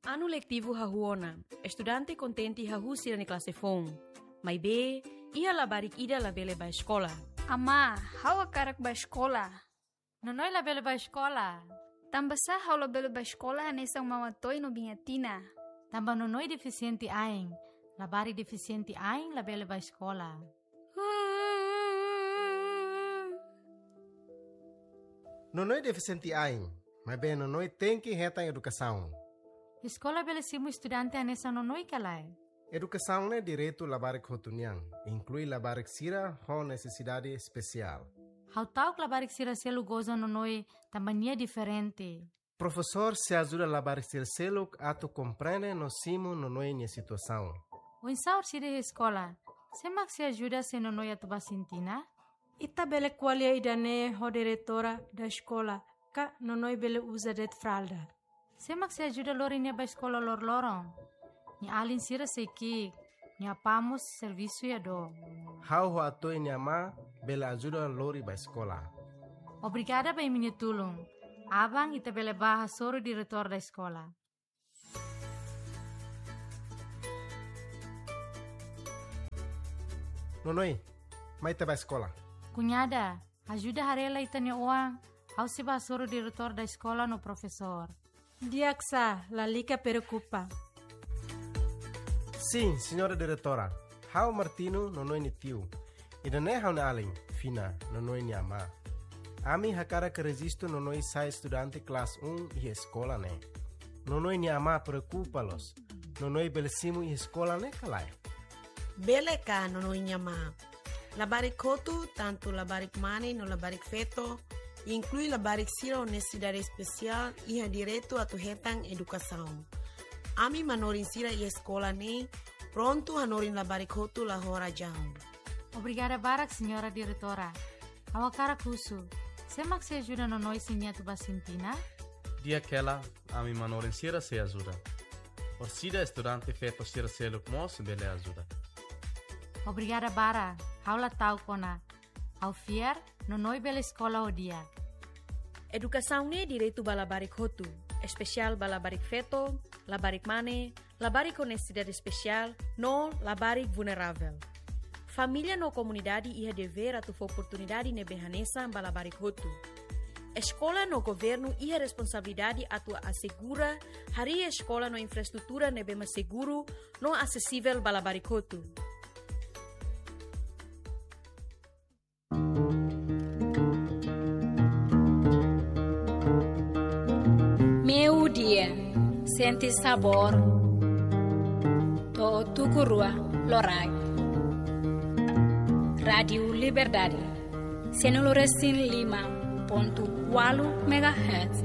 Ano letivo hahuona, estudante contente hahusi na classe fon. Mai be, ia labarik ida labele ba escola. Ama, hawa karak ba escola? Nonoy labele ba escola? Tambah sah hawa labele ba escola anesang mawatoy no bingatina. Tambah nonoy deficiente aing. Labari deficiente aing labele ba escola. Nonoy deficiente aing, mas bem nonoy tem que retar educação. Escola belesimu estudante anessa nonoy kalai. Educação é direito labarik hotuniang, inclui labarik sira com necessidade especial. How tau labarik sira selu goza nonoy tambania diferente. Professor se ajuda labarik sira selu ato compreende no simo nonoy nia situação. O insaur sira escola, semak se ajuda se nonoy atuba sintina? Ita bele qualia idane ho diretora da escola, ka nonoi bele usa det fralda. Semak se ajuda lori nia ba escola lor-lorong. Ni alin sira seki, ni apamos serviço ya do. How ho ato nia ma bele ajuda lori ba escola. Obrigada ba minha tulung. Abang ita bele baha soro diretor da escola. Nonoy, mai te ba escola. Cunhada, ajuda harela itanya uang. Ao se basoro diretor da escola no professor. Diaksa, la lica preocupa. Sim, senhora diretora. How Martino nonoy ni tiu. Ida ne how na alin, fina, nonoy ni ama. Ami hakara que resisto nonoy sai estudante classe 1 e escola ne. Nonoy ni ama preocupa-los. Nonoy belesimu e escola ne kalai. Bele ka nonoy nyama. Labarik kotu, tanto labarik mani no labarik feto, inclui labarik sira honestidade especial e ha direito a tu hetang educação. Ami manorin sira e escola ne, pronto hanorin labarik kotu la hora jam. Obrigada barak, senhora diretora. Awakara kusu. Semak se ajuda no noi sinha tu basintina? Dia aquela, ami manorin sira se ajuda. Orsida estudante feto sira se lukmos bele ajuda. Obrigada bara. Haula tau kona. Au fier, no noi bela escola o dia. Educação ne direito ba labarik hotu, especial ba labarik feto, labarik mane, labarik honestidade especial, no labarik vulnerável. Família no comunidade ia dever atu oportunidade ne behanesa ba labarik hotu. Escola no governo ia responsabilidade atu assegura hari escola no infraestrutura ne bema seguro, no acessível ba labarik hotu. Meu dia, sente sabor. To tukurua lorag. Radio Liberdade. Senuluresin 5.8 MHz.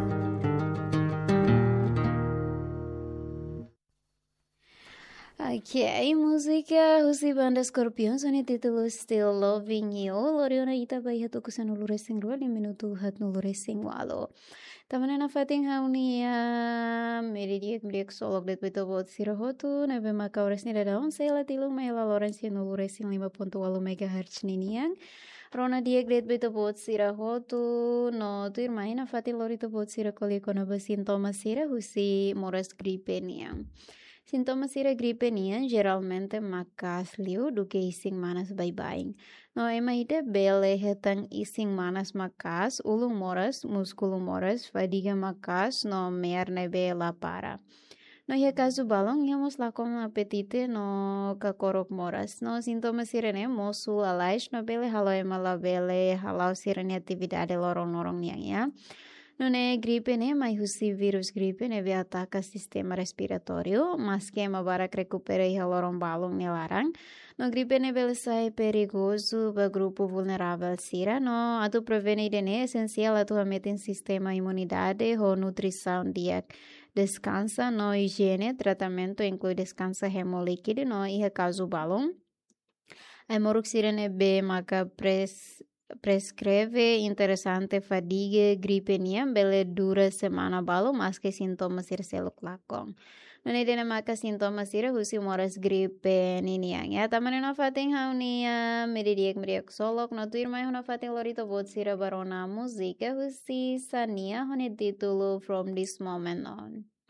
Ok, música Husi Banda Scorpion sono título Still Loving You. Loriona ita bai hatu kusano luresing rua 5 minuto hat no luresing walo. Tamana na fating haunia meridiak solok det beto bot sirahotu nebe maka ores ni dadaon sela tilung mehela lorensi no luresing 5.8 MHz niniang. Rona diek det beto bot sirahotu no tuir maina fating lorito bot sirakoli kona basintoma sira husi moras gripeniang. Sintomas sira gripe nian geralmente makas liu do que ising manas bye-bye. No ema ide bele hetang ising manas makas, ulung moras, musculum moras, fadiga makas, no mer nebe la para. No ia caso balong, íamos lá com apetite no kakorok moras. No sintomas sira ne mosul alais, no bele halo ema la bele halau sira ni atividade lorong-lorong niang ya. No ne gripe ne mai husi virus gripe ne ve ataca sistema respiratório, mas que ema barak recupera e haloron balong ne larang. No gripe ne bele sai perigoso ba grupo vulnerável sira, no atu prevene de ne essencial atu hameten sistema imunidade ho nutrição diak descansa no higiene, tratamento inclui descansa hemolíquido no iha caso balong. Ai moruk sira ne be maka prescreve interessante fadiga gripe niam bele dura semana balo mas que sintomas sira seluk lakong. Nani dena maka sintomas sira husi moras gripe niniang ya tamane na fating haunia meridiak solok no tuir mai hona fating lorito bot sira barona musika husi sania hone titulo from this moment on.